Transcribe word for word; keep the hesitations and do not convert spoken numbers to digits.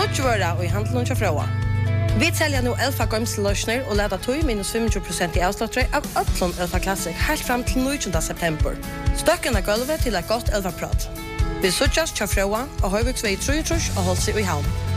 Nutjvøra og i handelen til Frøa. Vi selger nå Elfa Gømseløsner og leder tog minus tjue prosent i avsluttere av Øtlund Elfa Classic helt frem til niogtyvende september. Støkken er gulvet til et godt Elfa-prat. Vi suttes til Frøa og Høyviksvei treogtrýss og holdt seg i havn.